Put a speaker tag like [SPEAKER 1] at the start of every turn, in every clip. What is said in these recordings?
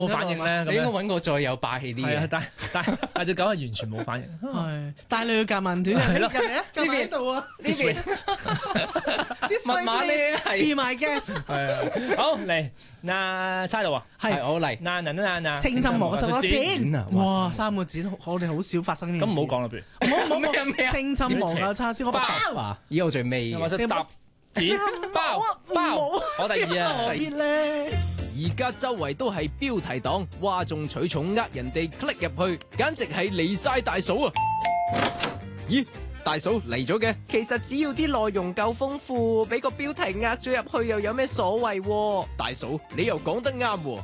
[SPEAKER 1] 冇反應咧？
[SPEAKER 2] 你應該揾個再有霸氣啲
[SPEAKER 1] 係啊
[SPEAKER 2] 嘅。，
[SPEAKER 1] 但隻狗係完全冇反應。
[SPEAKER 3] 係帶你去夾萬短
[SPEAKER 1] 係咯
[SPEAKER 3] 入嚟啊，夾埋喺度啊，
[SPEAKER 2] 呢邊密碼咧係
[SPEAKER 3] Be my guest，
[SPEAKER 1] 係啊，好嚟嗱，猜到啊，
[SPEAKER 3] 係
[SPEAKER 2] 我嚟
[SPEAKER 1] 嗱，
[SPEAKER 3] 青針磨就攞
[SPEAKER 2] 剪啊
[SPEAKER 3] 剪，哇3個剪，我哋好少發生呢
[SPEAKER 1] 咁
[SPEAKER 3] 件事。
[SPEAKER 1] 唔好講啦，不如
[SPEAKER 2] 咩啊
[SPEAKER 3] 青針磨嘅叉燒，我
[SPEAKER 1] 包
[SPEAKER 2] 啊！咦，我最尾嘅
[SPEAKER 1] 或者搭剪包包，我第二啊
[SPEAKER 3] 何，必咧？
[SPEAKER 4] 而家周圍都係標題黨，嘩眾取寵呃人哋 click 入去，簡直係離晒大嫂啊！咦，大嫂嚟咗嘅？其實只要啲內容夠豐富，俾個標題呃咗入去又有咩所謂喎？大嫂，你又講得啱喎。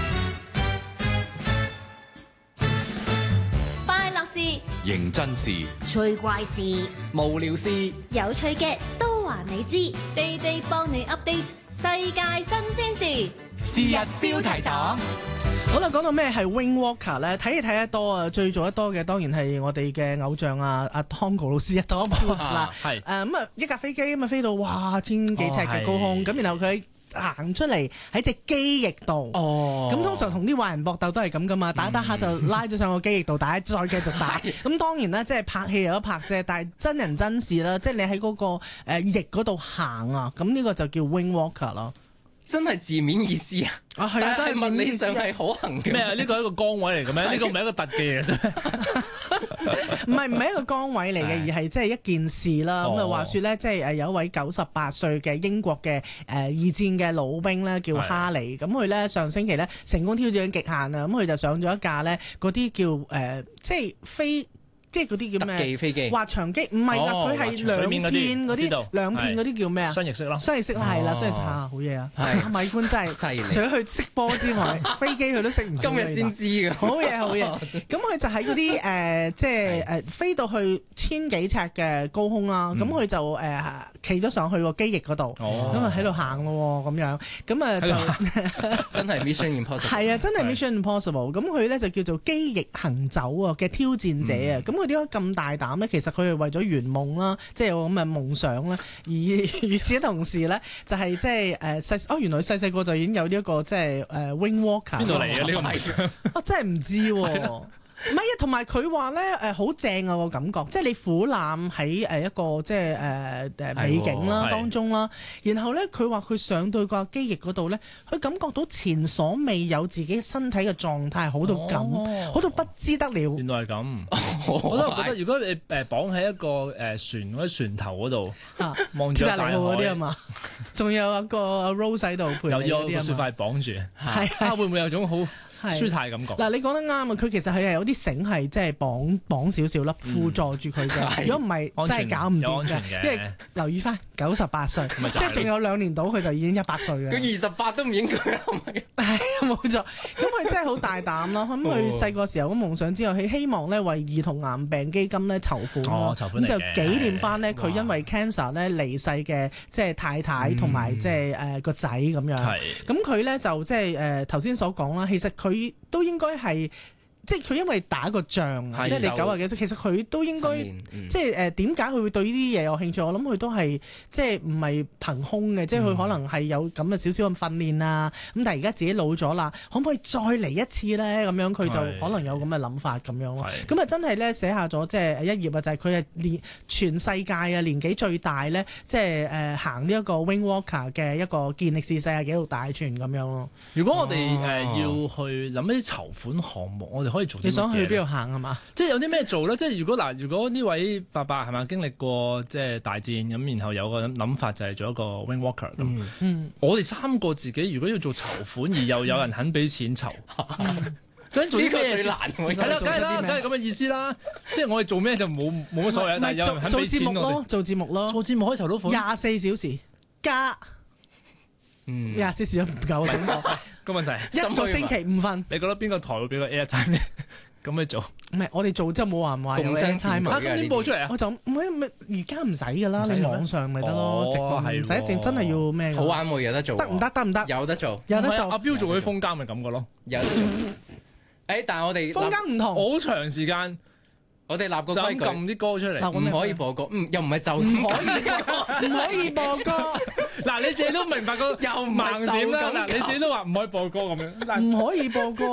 [SPEAKER 5] 快樂事、
[SPEAKER 6] 認真事，
[SPEAKER 5] 趣怪事、
[SPEAKER 2] 無聊事，
[SPEAKER 5] 有趣嘅都話你知，地地幫你 update 世界新鮮事。
[SPEAKER 2] 是日標題黨。
[SPEAKER 3] 好啦，講到咩係 Wing Walker 咧，睇得多啊，最做得多嘅當然係我哋嘅偶像啊，阿 Tongo 老師啊 Tom Cruise 啦，
[SPEAKER 1] 係
[SPEAKER 3] 咁啊一架飛機咁啊飛到哇千幾尺嘅高空，咁然後佢行出嚟喺隻機翼度，咁通常同啲壞人搏鬥都係咁噶嘛，打下就拉咗上個機翼度打，再繼續打，咁當然啦，即係拍戲有得拍啫，但係真人真事啦，即係你喺嗰個翼嗰度行啊，咁呢個就叫 Wing Walker 咯。
[SPEAKER 2] 真係字面意思啊！
[SPEAKER 3] 係啊，真係
[SPEAKER 2] 但係物理上係可行嘅。
[SPEAKER 1] 咩啊？呢個係一個崗位嚟嘅咩？呢個唔係一個特技嚟嘅啫。
[SPEAKER 3] 唔係一個崗位嚟嘅，而係即係一件事啦。咁啊話說咧，即係有一位98歲嘅英國嘅二戰嘅老兵咧，叫哈利。咁佢咧上星期咧成功挑戰極限啊！咁佢就上咗一架咧嗰啲叫即係飛。即係嗰啲叫咩？
[SPEAKER 2] 特技飛機、
[SPEAKER 3] 滑翔機唔係㗎，佢係兩片嗰啲，兩片嗰啲叫咩啊？
[SPEAKER 1] 雙翼式咯，
[SPEAKER 3] 雙翼式啦，係啦，雙翼式好嘢啊！米官真係
[SPEAKER 2] 犀利，
[SPEAKER 3] 除咗佢識波之外，飛機佢都識唔少。
[SPEAKER 2] 今日先知㗎，
[SPEAKER 3] 好嘢好嘢。咁佢就喺嗰啲即係飛到去千幾尺嘅高空啦。咁佢就企咗上去個機翼嗰度，咁啊喺度行咯咁樣。咁啊就
[SPEAKER 2] 真係 Mission Impossible。
[SPEAKER 3] 係啊，真係 Mission Impossible。咁佢咧就叫做機翼行走啊嘅挑戰者啊。咁佢點解咁大膽咧？其實佢係為咗圓夢啦，即係有咁嘅夢想啦。而與此同時咧，就係即係原來細個就已經有呢一個即係Wing Walker。
[SPEAKER 1] 邊度嚟嘅呢個夢想？
[SPEAKER 3] 我真係唔知喎。唔係啊，同埋佢話咧好正啊個感覺，即係你俯瞰喺一個即係美景啦當中啦，然後咧佢話佢上到個機翼嗰度咧，佢感覺到前所未有自己身體嘅狀態好到咁，好到不知得了。
[SPEAKER 1] 原來係咁，我都覺得如果你綁喺一個船嗰啲船頭嗰度，望住大海
[SPEAKER 3] 嗰啲啊嘛，仲有一個 Rose 喺度陪你
[SPEAKER 1] 又要
[SPEAKER 3] 嗰啲啊嘛，
[SPEAKER 1] 個雪塊綁住，
[SPEAKER 3] 係
[SPEAKER 1] 會唔會有種好舒泰感覺？
[SPEAKER 3] 嗱，你講得啱啊！佢其實係有啲繩係即係綁少少啦，輔助住佢嘅。如果唔係，真係搞唔掂嘅。因為留意翻98歲，即係仲有2年到，佢就已經100歲嘅。
[SPEAKER 2] 佢28都唔應該啦，係
[SPEAKER 3] 冇錯。咁佢真係好大膽啦。咁佢細個時候嘅夢想之後，佢希望咧為兒童癌病基金咧籌款啦。咁就紀念翻咧佢因為 cancer 咧離世嘅即係太太同埋即係個仔咁樣。咁佢咧就即係頭先所講啦，其實佢都應該係，即係佢因為打過仗，即係你90幾歲，其實佢都應該，即係點解佢會對呢啲嘢有興趣？我諗佢都係即係唔係憑空嘅，即係佢可能係有咁嘅少少咁訓練啊。咁但係而家自己老咗啦，可唔可以再嚟一次咧？咁樣佢就可能有咁嘅諗法咁樣咯。咁啊真係咧寫下咗即係一頁啊，就係佢係全世界啊年紀最大咧，即係行呢一個 Wing Walker 嘅一個健力士世界紀錄大全咁樣咯。
[SPEAKER 1] 如果我哋要去諗一啲籌款項目，我哋可以做啲乜嘢？
[SPEAKER 3] 你想去邊度行係嘛？
[SPEAKER 1] 即係有啲咩做咧？即係如果呢位伯伯係咪經歷過即係大戰咁，然後有個諗法就係做一個 Wing Walker 咁。我哋3個自己如果要做籌款，而又有人肯俾錢籌，究竟做啲咩最難？係啦，梗係咁嘅意思啦。即係我哋做咩就冇乜所謂，但係有人肯俾錢我哋
[SPEAKER 3] 做節目咯，
[SPEAKER 1] 做節目可以籌到款
[SPEAKER 3] 24小時加24小時都唔夠
[SPEAKER 1] 個問題，
[SPEAKER 3] 一個星期5分。
[SPEAKER 1] 你覺得邊個台會俾個 airtime 咧？咁去做？
[SPEAKER 3] 唔係我哋做真係冇話唔話有 airtime
[SPEAKER 1] 咁點播出嚟啊？
[SPEAKER 3] 我就唔係而家唔使㗎啦，你網上咪得咯，直播唔使一定真係要咩？
[SPEAKER 2] 好玩喎，有得做。得
[SPEAKER 3] 唔得？得唔得？
[SPEAKER 2] 有得做，
[SPEAKER 3] 有得做。
[SPEAKER 1] 阿標做嗰啲風監咪咁嘅咯，
[SPEAKER 2] 有得做。但係我哋
[SPEAKER 3] 風監唔同，
[SPEAKER 1] 好長時間。
[SPEAKER 2] 我哋立個
[SPEAKER 1] 就咁
[SPEAKER 2] 規矩，
[SPEAKER 1] 撳啲歌出嚟，
[SPEAKER 2] 唔可以播歌，又唔係就
[SPEAKER 3] 唔可以，唔可以播歌。
[SPEAKER 1] 嗱，你自己都明白個
[SPEAKER 2] 又唔係
[SPEAKER 1] 盲點啦。
[SPEAKER 2] 就咁
[SPEAKER 1] 嗱，你自己都話唔可以播歌咁樣，
[SPEAKER 3] 唔可以播歌。